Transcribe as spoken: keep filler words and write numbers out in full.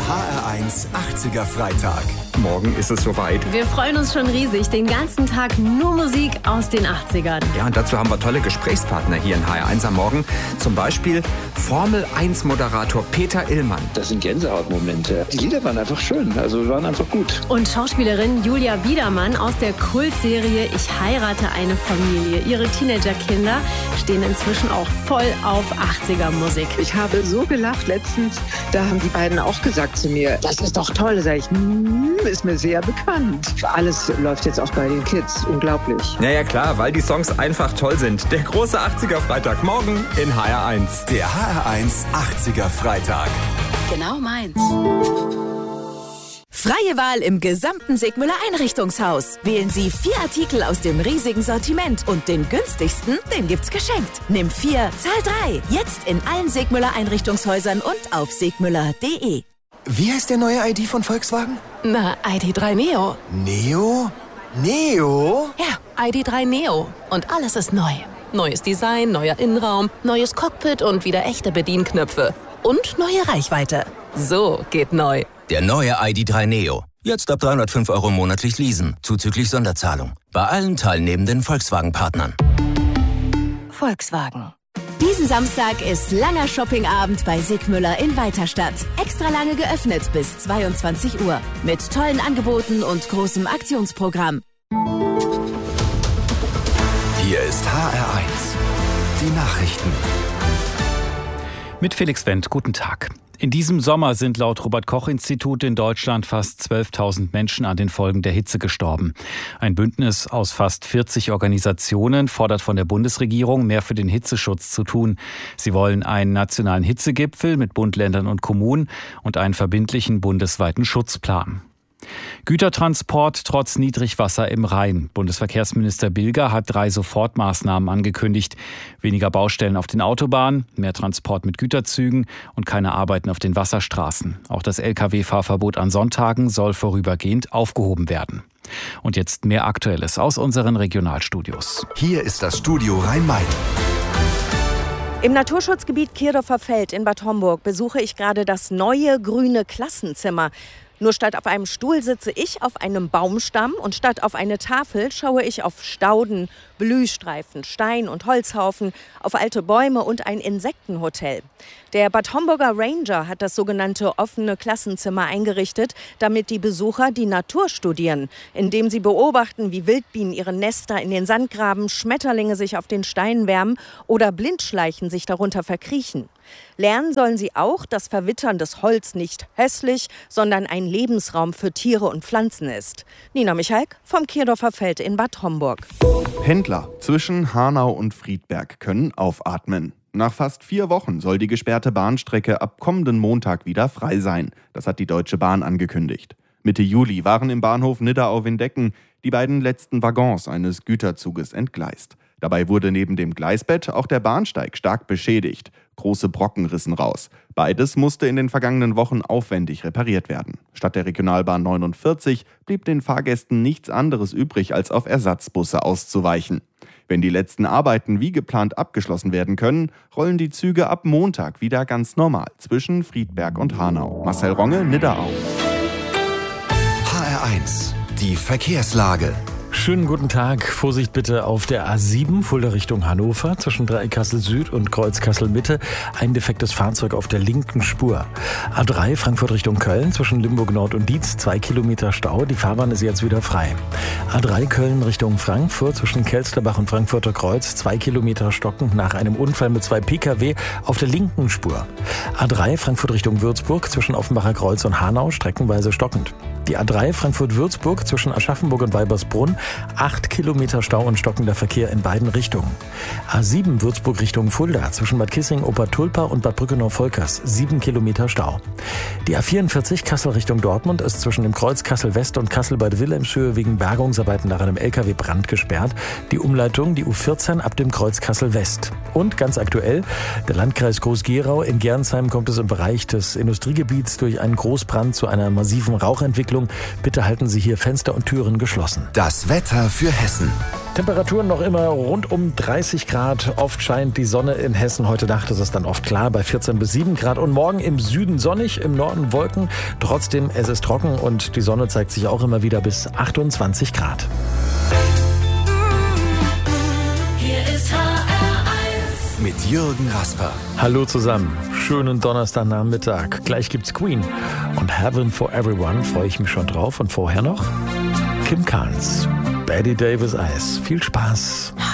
H R eins achtziger Freitag. Morgen ist es soweit. Wir freuen uns schon riesig. Den ganzen Tag nur Musik aus den achtzigern. Ja, und dazu haben wir tolle Gesprächspartner hier in H R eins am Morgen. Zum Beispiel Formel eins Moderator Peter Illmann. Das sind Gänsehautmomente. Die Lieder waren einfach schön, also waren einfach gut. Und Schauspielerin Julia Biedermann aus der Kultserie Ich heirate eine Familie. Ihre Teenagerkinder stehen inzwischen auch voll auf achtziger Musik. Ich habe so gelacht letztens, da haben die beiden auch gesagt zu mir, das ist doch toll. Da sage ich, mm, ist mir sehr bekannt. Alles läuft jetzt auch bei den Kids, unglaublich. Naja klar, weil die Songs einfach toll sind. Der große achtziger Freitag morgen in H R eins. Der H R eins achtziger Freitag. Genau meins. Freie Wahl im gesamten Sigmüller Einrichtungshaus. Wählen Sie vier Artikel aus dem riesigen Sortiment und den günstigsten, den gibt's geschenkt. Nimm vier, zahl drei. Jetzt in allen Sigmüller Einrichtungshäusern und auf sigmüller punkt de. Wie heißt der neue I D von Volkswagen? Na, I D drei Neo. Neo? Neo? Ja, I D drei Neo. Und alles ist neu. Neues Design, neuer Innenraum, neues Cockpit und wieder echte Bedienknöpfe. Und neue Reichweite. So geht neu. Der neue I D drei Neo. Jetzt ab dreihundertfünf Euro monatlich leasen, zuzüglich Sonderzahlung. Bei allen teilnehmenden Volkswagen-Partnern. Volkswagen. Diesen Samstag ist langer Shoppingabend bei Sigmüller in Weiterstadt. Extra lange geöffnet bis zweiundzwanzig Uhr. Mit tollen Angeboten und großem Aktionsprogramm. Hier ist H R eins. Die Nachrichten. Mit Felix Wendt, guten Tag. In diesem Sommer sind laut Robert-Koch-Institut in Deutschland fast zwölftausend Menschen an den Folgen der Hitze gestorben. Ein Bündnis aus fast vierzig Organisationen fordert von der Bundesregierung, mehr für den Hitzeschutz zu tun. Sie wollen einen nationalen Hitzegipfel mit Bund, Ländern und Kommunen und einen verbindlichen bundesweiten Schutzplan. Gütertransport trotz Niedrigwasser im Rhein. Bundesverkehrsminister Bilger hat drei Sofortmaßnahmen angekündigt. Weniger Baustellen auf den Autobahnen, mehr Transport mit Güterzügen und keine Arbeiten auf den Wasserstraßen. Auch das L K W-Fahrverbot an Sonntagen soll vorübergehend aufgehoben werden. Und jetzt mehr Aktuelles aus unseren Regionalstudios. Hier ist das Studio Rhein-Main. Im Naturschutzgebiet Kirdorfer Feld in Bad Homburg besuche ich gerade das neue grüne Klassenzimmer. Nur statt auf einem Stuhl sitze ich auf einem Baumstamm und statt auf eine Tafel schaue ich auf Stauden, Blühstreifen, Stein- und Holzhaufen, auf alte Bäume und ein Insektenhotel. Der Bad Homburger Ranger hat das sogenannte offene Klassenzimmer eingerichtet, damit die Besucher die Natur studieren, indem sie beobachten, wie Wildbienen ihre Nester in den Sand graben, Schmetterlinge sich auf den Steinen wärmen oder Blindschleichen sich darunter verkriechen. Lernen sollen sie auch, dass verwitterndes Holz nicht hässlich, sondern ein Lebensraum für Tiere und Pflanzen ist. Nina Michalk vom Kirdorfer Feld in Bad Homburg. Pendler zwischen Hanau und Friedberg können aufatmen. Nach fast vier Wochen soll die gesperrte Bahnstrecke ab kommenden Montag wieder frei sein. Das hat die Deutsche Bahn angekündigt. Mitte Juli waren im Bahnhof Nidderau-Windecken die beiden letzten Waggons eines Güterzuges entgleist. Dabei wurde neben dem Gleisbett auch der Bahnsteig stark beschädigt. Große Brocken rissen raus. Beides musste in den vergangenen Wochen aufwendig repariert werden. Statt der Regionalbahn neunundvierzig blieb den Fahrgästen nichts anderes übrig, als auf Ersatzbusse auszuweichen. Wenn die letzten Arbeiten wie geplant abgeschlossen werden können, rollen die Züge ab Montag wieder ganz normal zwischen Friedberg und Hanau. Marcel Ronge, Nidderau. H R eins. Die Verkehrslage. Schönen guten Tag. Vorsicht bitte auf der A sieben, Fulda Richtung Hannover, zwischen Dreieckhassel Süd und Kreuz Kassel Mitte. Ein defektes Fahrzeug auf der linken Spur. A drei, Frankfurt Richtung Köln, zwischen Limburg Nord und Dietz, zwei Kilometer Stau. Die Fahrbahn ist jetzt wieder frei. A drei, Köln Richtung Frankfurt, zwischen Kelsterbach und Frankfurter Kreuz, zwei Kilometer stockend nach einem Unfall mit zwei Pkw auf der linken Spur. A drei, Frankfurt Richtung Würzburg, zwischen Offenbacher Kreuz und Hanau, streckenweise stockend. Die A drei Frankfurt-Würzburg zwischen Aschaffenburg und Weibersbrunn, acht Kilometer Stau und stockender Verkehr in beiden Richtungen. A sieben Würzburg Richtung Fulda zwischen Bad Kissing, Obertulpa und Bad Brückenau-Volkers, sieben Kilometer Stau. Die A vierundvierzig Kassel Richtung Dortmund ist zwischen dem Kreuz Kassel West und Kassel bei der Wilhelmshöhe wegen Bergungsarbeiten nach einem L K W-Brand gesperrt. Die Umleitung, die U vierzehn ab dem Kreuz Kassel West. Und ganz aktuell, der Landkreis Groß-Gerau. In Gernsheim kommt es im Bereich des Industriegebiets durch einen Großbrand zu einer massiven Rauchentwicklung. Bitte halten Sie hier Fenster und Türen geschlossen. Das Wetter für Hessen. Temperaturen noch immer rund um dreißig Grad. Oft scheint die Sonne in Hessen. Heute Nacht ist es dann oft klar bei vierzehn bis sieben Grad. Und morgen im Süden sonnig, im Norden Wolken. Trotzdem, es ist trocken und die Sonne zeigt sich auch immer wieder bis achtundzwanzig Grad. Hier ist H R eins mit Jürgen Rasper. Hallo zusammen, schönen Donnerstagnachmittag. Gleich gibt's Queen und Heaven for Everyone, freue ich mich schon drauf. Und vorher noch Kim Carnes, Betty Davis Eyes. Viel Spaß.